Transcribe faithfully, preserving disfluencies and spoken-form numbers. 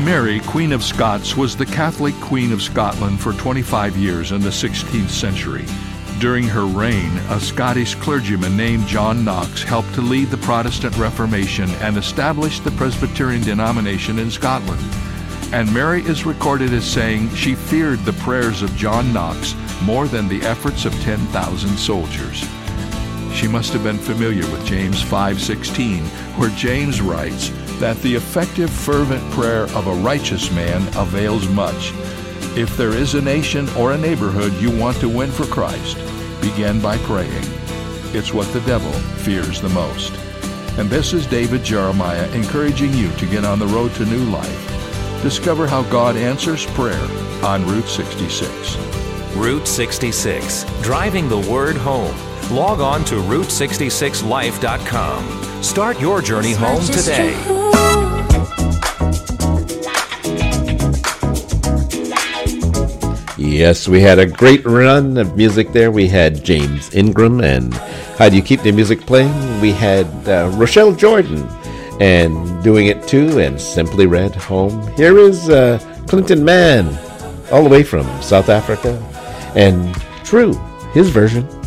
Mary, Queen of Scots, was the Catholic Queen of Scotland for twenty-five years in the sixteenth century. During her reign, a Scottish clergyman named John Knox helped to lead the Protestant Reformation and establish the Presbyterian denomination in Scotland. And Mary is recorded as saying she feared the prayers of John Knox more than the efforts of ten thousand soldiers. She must have been familiar with James five sixteen, where James writes that the effective, fervent prayer of a righteous man avails much. If there is a nation or a neighborhood you want to win for Christ, begin by praying. It's what the devil fears the most. And this is David Jeremiah encouraging you to get on the road to new life. Discover how God answers prayer on Route sixty-six. Route sixty-six, driving the word home. Log on to route sixty-six life dot com. Start your journey home today. Yes, we had a great run of music there. We had James Ingram and How Do You Keep the Music Playing? We had uh, Rochelle Jordan and Doing It Too, and Simply Red Home. Here is uh, Clinton Mann, all the way from South Africa, and True, his version.